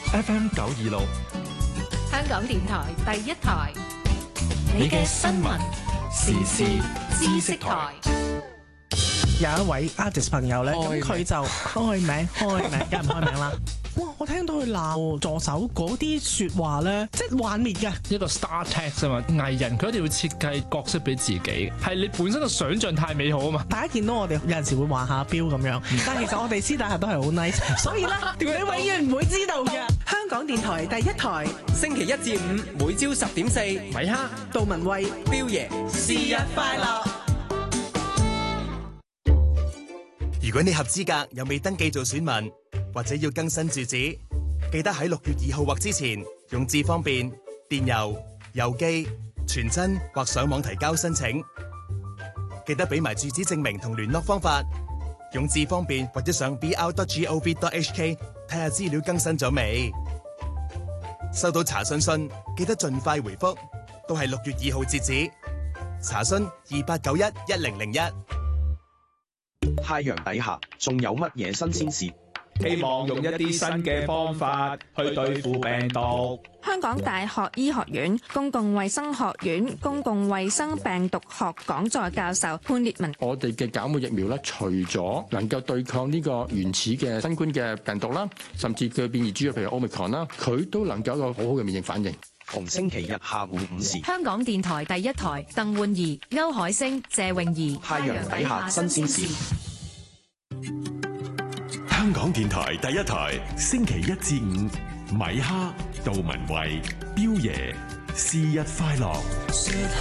FM 926， 香港電台第一台， 你嘅新聞時事知識台。 有一位 artist 朋友咧，咁佢就開名，梗係唔開名啦。哇！我聽到佢鬧助手嗰啲説話咧，即係幻滅嘅。 一個 star text 啊嘛，藝人佢一定要設計角色俾自己，係你本身嘅想像太美好啊嘛。 大家見到我哋有陣時會畫下標咁樣，但係其實我哋私底下都係好 nice， 所以咧你永遠唔會知道嘅。香港電台第一台， 星期一至五每朝10:04，米哈、 杜文慧、 標爺， 生日快樂！ 如果你合資格又未登記做選民，或者要更新住址，記得喺6月2號或之前用智方便、電郵、郵寄、傳真或上網提交申請。記得俾埋住址證明同聯絡方法，用智方便或者上 br.gov.hk 睇下資料更新咗未。收到查詢信記得盡快回覆，都係6月2號截止。查詢28911001。 太陽底下仲有乜嘢新鮮事？ 希望用一啲新嘅方法去對付病毒。 香港大學醫學院公共衛生學院公共衛生病毒學講座教授潘烈文： 我哋嘅感冒疫苗咧，除咗能夠對抗呢個原始嘅新冠嘅病毒啦，甚至佢變異株譬如 Omicron 啦，佢都能夠有一個好好嘅免疫反應。 逢星期日下午5時， 香港電台第一台，鄧煥儀、歐海星、謝詠儀， 太陽底下新鮮事。 香港電台第一台，星期一至五，米哈、杜文慧、標爺，生日快樂。